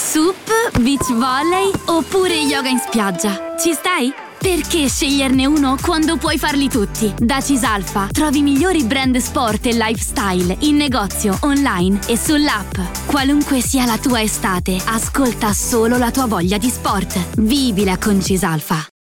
Sup, beach volley oppure yoga in spiaggia. Ci stai? Perché sceglierne uno quando puoi farli tutti? Da Cisalfa trovi i migliori brand sport e lifestyle in negozio, online e sull'app. Qualunque sia la tua estate, ascolta solo la tua voglia di sport. Vivila con Cisalfa.